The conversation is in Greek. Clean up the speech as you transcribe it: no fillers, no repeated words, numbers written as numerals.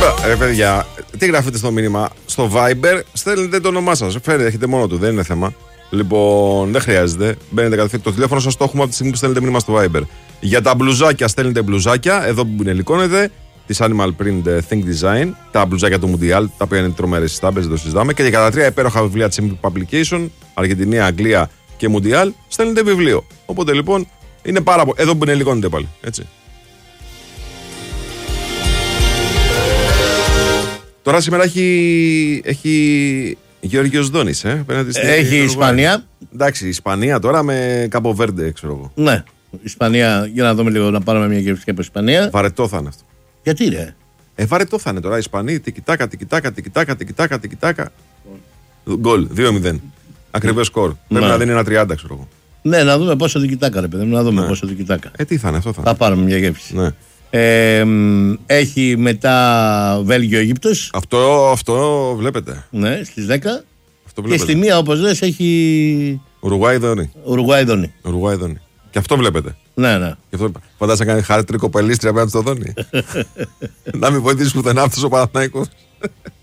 Ρε παιδιά, τι γράφετε στο μήνυμα? Στο Viber στέλνετε το όνομά σας. Φέρετε, έχετε μόνο του, δεν είναι θέμα. Λοιπόν, δεν χρειάζεται. Μπαίνετε κατευθείαν. Το τηλέφωνο σας το έχουμε από τη στιγμή που στέλνετε μήνυμα στο Viber. Για τα μπλουζάκια στέλνετε μπλουζάκια. Εδώ που ελικώνετε. Τη Animal Print Think Design. Τα μπλουζάκια του Mundial. Τα οποία είναι τρομερές στάμπες, δεν το συζητάμε. Και για τα 3 υπέροχα βιβλία της Simple Publication. Αργεντινή, Αγγλία και Mundial. Στέλνετε βιβλίο. Οπότε λοιπόν είναι πάρα πολύ. Εδώ που ελικώνετε πάλι. Έτσι. Τώρα σήμερα έχει Γεώργιος Δόνης, Έχει η Ισπανία. Εντάξει, η Ισπανία τώρα με Κάπο Βέρντε, ξέρω εγώ. Ναι, η Ισπανία, για να δούμε λίγο, να πάρουμε μια γεύση από Ισπανία. Βαρετό θα είναι αυτό. Γιατί ρε? Βαρετό θα είναι τώρα. Οι Ισπανοί, τικιτάκα. Γκολ, 2-0. Ακριβές σκορ. Πρέπει να δίνει ένα 30, ξέρω εγώ. Ναι, να δούμε πόσο τικιτάκα, ρε παιδί μου, να δούμε πόσο τικιτάκα. Τι θα είναι αυτό? Θα πάρουμε μια γεύση. Ναι. Έχει μετά Βέλγιο-Αίγυπτος. Αυτό βλέπετε. Ναι, στις 10. Αυτό βλέπετε. Και στη μία, όπως λες, έχει Ουρουγουάη-Δόνη. Και αυτό βλέπετε. Ναι. Και αυτό... Φαντάζεσαι να κάνει χάρη τρικοπελίστρια απέναντι στο Δόνη. Να μην βοηθήσει πουθενά αυτός ο Παναθηναϊκός.